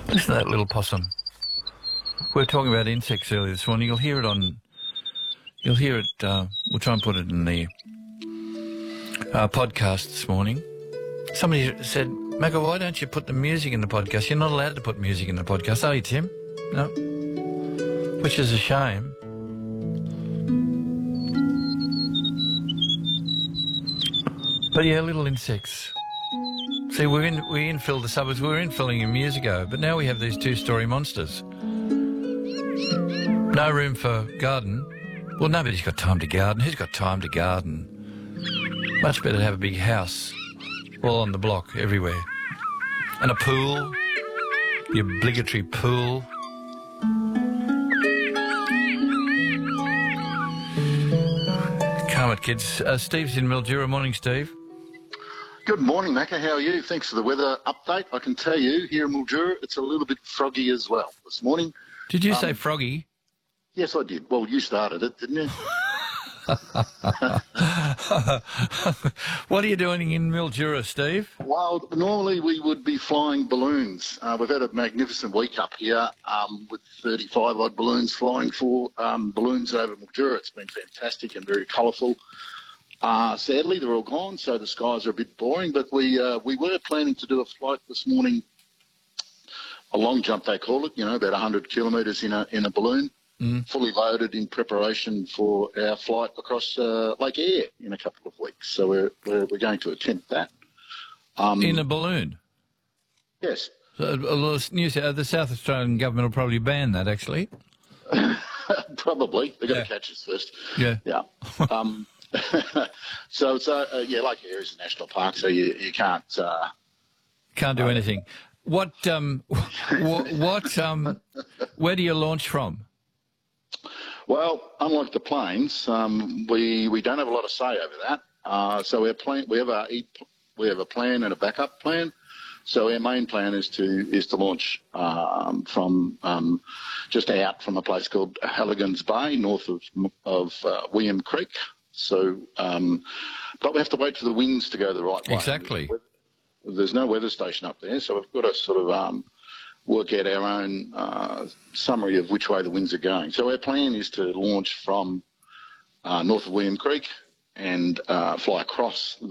Listen to that little possum. We were talking about insects earlier this morning. You'll hear it. We'll try and put it in the podcast this morning. Somebody said, Magga, why don't you put the music in the podcast? You're not allowed to put music in the podcast, are you, Tim? No. Which is a shame. But yeah, little insects. See, we infilled the suburbs. We were infilling them years ago, but now we have these two-storey monsters. No room for garden. Well, nobody's got time to garden. Who's got time to garden? Much better to have a big house all on the block everywhere. And a pool, the obligatory pool. Calm it, kids. Steve's in Mildura. Morning, Steve. Good morning, Macca. How are you? Thanks for the weather update. I can tell you, here in Mildura, it's a little bit froggy as well this morning. Did you say froggy? Yes, I did. Well, you started it, didn't you? What are you doing in Mildura, Steve? Well, normally we would be flying balloons. We've had a magnificent week up here with 35-odd balloons flying for balloons over Mildura. It's been fantastic and very colourful. Sadly, they're all gone, so the skies are a bit boring. But we were planning to do a flight this morning, a long jump they call it. About 100 kilometres in a balloon, fully loaded in preparation for our flight across Lake Eyre in a couple of weeks. So we're going to attempt that. In a balloon? Yes. So, the South Australian government will probably ban that, actually. Probably. They've got to catch us first. Yeah. Yeah. So Lake Eyre is a national park, so you can't do anything. What where do you launch from? Well, unlike the planes, we don't have a lot of say over that. So we have a plan and a backup plan. So our main plan is to launch from just out from a place called Halligan's Bay, north of William Creek. So, but we have to wait for the winds to go the right way. Exactly. There's no weather station up there, so we've got to sort of work out our own summary of which way the winds are going. So our plan is to launch from north of William Creek and fly across